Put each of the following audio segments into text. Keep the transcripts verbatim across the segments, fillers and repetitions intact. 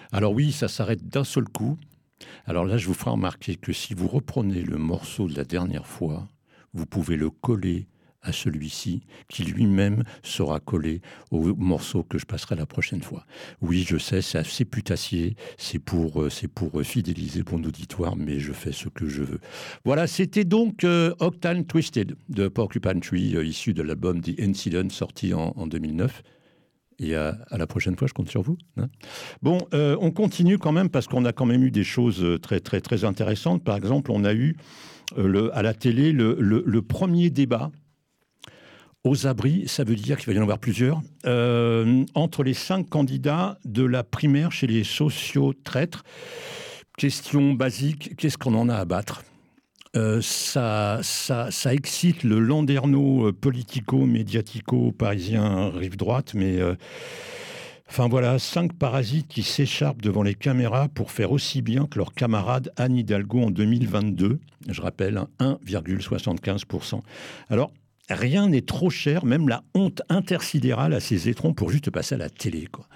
Alors oui, ça s'arrête d'un seul coup. Alors là, je vous ferai remarquer que si vous reprenez le morceau de la dernière fois, vous pouvez le coller à celui-ci, qui lui-même sera collé au morceau que je passerai la prochaine fois. Oui, je sais, c'est assez putassier, c'est pour, euh, c'est pour fidéliser mon auditoire, mais je fais ce que je veux. Voilà, c'était donc euh, Octane Twisted de Porcupine Tree, euh, issu de l'album The Incident, sorti en, en deux mille neuf. Et à, à la prochaine fois, je compte sur vous. Hein. Bon, euh, on continue quand même, parce qu'on a quand même eu des choses très, très, très intéressantes. Par exemple, on a eu euh, le, à la télé le, le, le premier débat aux abris, ça veut dire qu'il va y en avoir plusieurs, euh, entre les cinq candidats de la primaire chez les sociotraîtres. Question basique, qu'est-ce qu'on en a à battre ? euh, ça, ça, ça excite le landerneau politico-médiatico-parisien rive droite, mais... Euh, Enfin voilà, cinq parasites qui s'écharpent devant les caméras pour faire aussi bien que leur camarade Anne Hidalgo en deux mille vingt-deux. Je rappelle, un virgule soixante-quinze pour cent. Alors, rien n'est trop cher, même la honte intersidérale à ces étrons pour juste passer à la télé, quoi.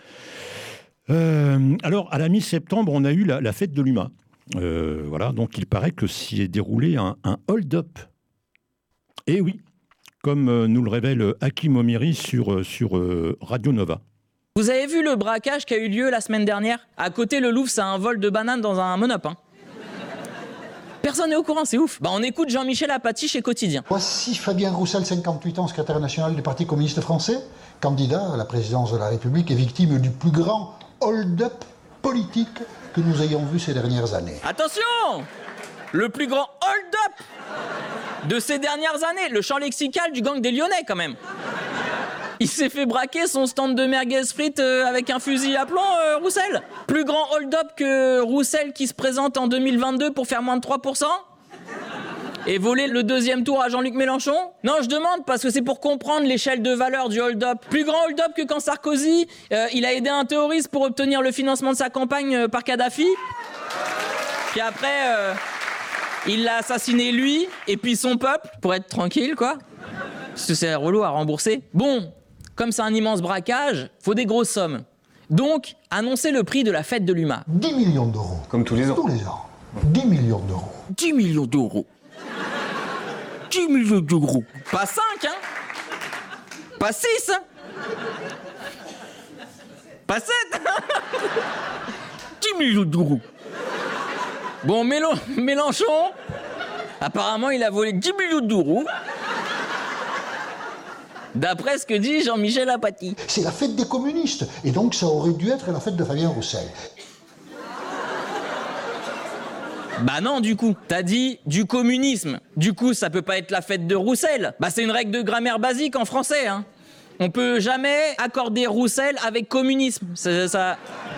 Euh, alors, à la mi-septembre, on a eu la, la fête de l'U M A. Euh, voilà, donc il paraît que s'y est déroulé un, un hold-up. Et oui, comme euh, nous le révèle Hakim Omiri sur, sur euh, Radio Nova. Vous avez vu le braquage qui a eu lieu la semaine dernière ? À côté, le Louvre, c'est un vol de bananes dans un monop. Hein. Personne n'est au courant, c'est ouf. Bah, on écoute Jean-Michel Apathy chez Quotidien. Voici Fabien Roussel, cinquante-huit ans, secrétaire national du Parti communiste français, candidat à la présidence de la République et victime du plus grand hold-up politique que nous ayons vu ces dernières années. Attention ! Le plus grand hold-up de ces dernières années, le champ lexical du gang des Lyonnais, quand même. Il s'est fait braquer son stand de merguez frites euh, avec un fusil à plomb, euh, Roussel. Plus grand hold-up que Roussel qui se présente en deux mille vingt-deux pour faire moins de trois pour cent et voler le deuxième tour à Jean-Luc Mélenchon. Non, je demande parce que c'est pour comprendre l'échelle de valeur du hold-up. Plus grand hold-up que quand Sarkozy, euh, il a aidé un terroriste pour obtenir le financement de sa campagne euh, par Kadhafi. Puis après, euh, il l'a assassiné lui et puis son peuple pour être tranquille, quoi. Parce que c'est relou à rembourser. Bon. Comme c'est un immense braquage, faut des grosses sommes. Donc, annoncez le prix de la fête de l'U M A. dix millions d'euros. Comme tous les ans. Tous les ans. dix millions d'euros. dix millions d'euros. dix millions d'euros. Pas cinq, hein. Pas six, hein. Pas sept. dix millions d'euros. Bon, Mélo- Mélenchon, apparemment, il a volé dix millions d'euros. D'après ce que dit Jean-Michel Apathy. C'est la fête des communistes, et donc ça aurait dû être la fête de Fabien Roussel. Bah non, du coup, t'as dit du communisme. Du coup, ça peut pas être la fête de Roussel. Bah c'est une règle de grammaire basique en français, hein. On peut jamais accorder Roussel avec communisme. Ça... ça...